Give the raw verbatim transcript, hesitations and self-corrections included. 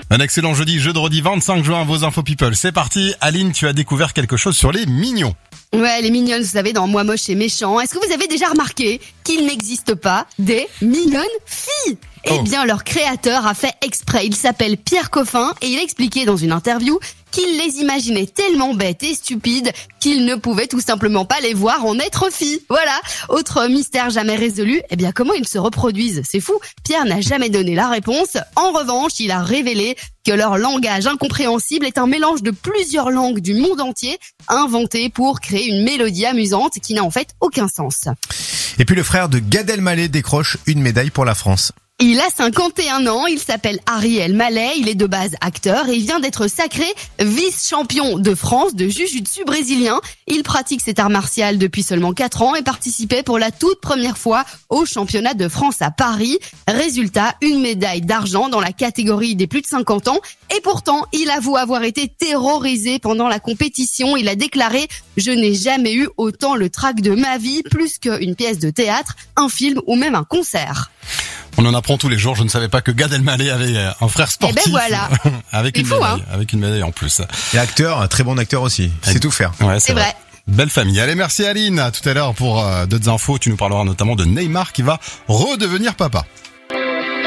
Un excellent jeudi, jeudi vingt-cinq juin, vos infos people. C'est parti. Aline, tu as découvert quelque chose sur les mignons. Ouais, les mignonnes, vous savez, dans Moi moche et méchant. Est-ce que vous avez déjà remarqué qu'il n'existe pas des mignonnes filles ? Eh Oh. bien, leur créateur a fait exprès. Il s'appelle Pierre Coffin et il a expliqué dans une interview qu'il les imaginait tellement bêtes et stupides qu'il ne pouvait tout simplement pas les voir en être filles. Voilà. Autre mystère jamais résolu. Eh bien, comment ils se reproduisent ? C'est fou. Pierre n'a jamais donné la réponse. En revanche, il a révélé que leur langage incompréhensible est un mélange de plusieurs langues du monde entier inventées pour créer une mélodie amusante qui n'a en fait aucun sens. Et puis le frère de Gad Elmaleh décroche une médaille pour la France. Il a cinquante et un ans, il s'appelle Harry Elmaleh, il est de base acteur et il vient d'être sacré vice-champion de France de jiu-jitsu brésilien. Il pratique cet art martial depuis seulement quatre ans et participait pour la toute première fois au championnat de France à Paris. Résultat, une médaille d'argent dans la catégorie des plus de cinquante ans. Et pourtant, il avoue avoir été terrorisé pendant la compétition. Il a déclaré « Je n'ai jamais eu autant le trac de ma vie, plus qu'une pièce de théâtre, un film ou même un concert ». On en apprend tous les jours. Je ne savais pas que Gad Elmaleh avait un frère sportif. Eh ben voilà. avec Il une faut, médaille, hein. avec une médaille en plus. Et acteur, un très bon acteur aussi. Il sait tout faire. Ouais, C'est vrai. Belle famille. Allez, merci Aline. À tout à l'heure pour euh, d'autres infos. Tu nous parleras notamment de Neymar qui va redevenir papa.